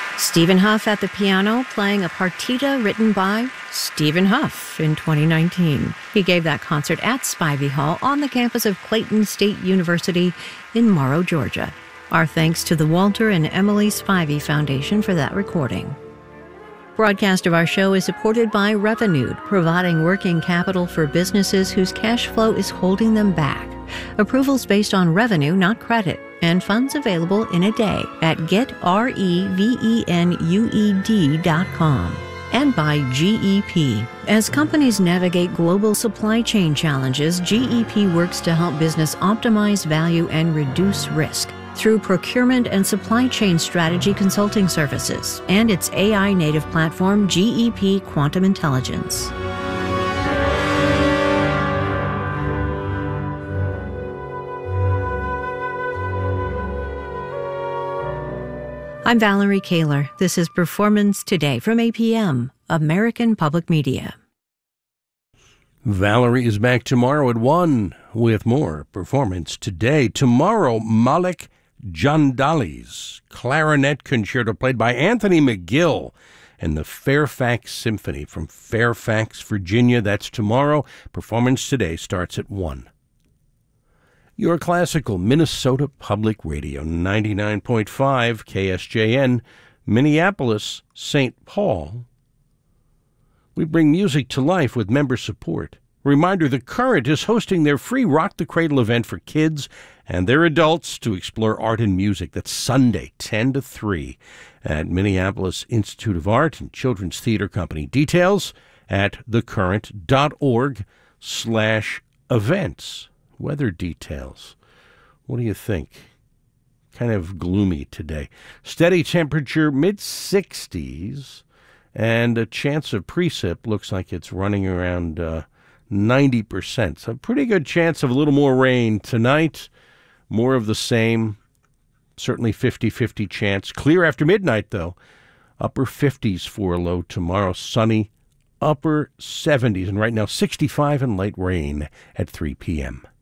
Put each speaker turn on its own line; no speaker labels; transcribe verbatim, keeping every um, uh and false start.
Stephen Huff at the piano, playing a partita written by Stephen Huff in twenty nineteen. He gave that concert at Spivey Hall on the campus of Clayton State University in Morrow, Georgia. Our thanks to the Walter and Emily Spivey Foundation for that recording. Broadcast of our show is supported by Revenued, providing working capital for businesses whose cash flow is holding them back. Approvals based on revenue, not credit, and funds available in a day at get revenued dot com. And by G E P. As companies navigate global supply chain challenges, G E P works to help business optimize value and reduce risk through procurement and supply chain strategy consulting services and its A I-native platform, G E P Quantum Intelligence. I'm Valerie Kaler. This is Performance Today from A P M, American Public Media.
Valerie is back tomorrow at one with more Performance Today. Tomorrow, Malik Jandali's clarinet concerto played by Anthony McGill and the Fairfax Symphony from Fairfax, Virginia. That's tomorrow. Performance Today starts at one. Your classical Minnesota Public Radio, ninety-nine point five K S J N, Minneapolis, Saint Paul. We bring music to life with member support. Reminder, The Current is hosting their free Rock the Cradle event for kids and their adults to explore art and music. That's Sunday, ten to three, at Minneapolis Institute of Art and Children's Theater Company. Details at thecurrent.org slash events. Weather details. What do you think? Kind of gloomy today. Steady temperature, mid sixties, and a chance of precip looks like it's running around uh, ninety percent. So a pretty good chance of a little more rain tonight. More of the same. Certainly fifty-fifty chance. Clear after midnight, though. Upper fifties for a low tomorrow. Sunny, upper seventies. And right now, sixty-five and light rain at three p.m.